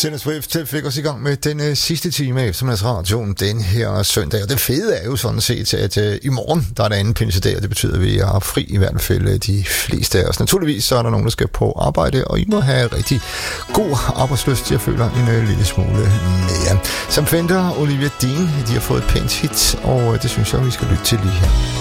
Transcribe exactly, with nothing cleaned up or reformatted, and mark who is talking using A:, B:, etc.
A: Taylor Swift fik os i gang med den øh, sidste time af eftermiddagsradioen den her søndag. Og det fede er jo sådan set, at øh, i morgen der er der anden pinsedag, og det betyder, at vi har fri i hvert fald de fleste af os. Naturligvis så er der nogen, der skal på arbejde, og I må have rigtig god arbejdsløst. Jeg føler en øh, lille smule mere. Som Fender, Olivia Dean, de har fået et pænt hit, og øh, det synes jeg, vi skal lytte til lige her.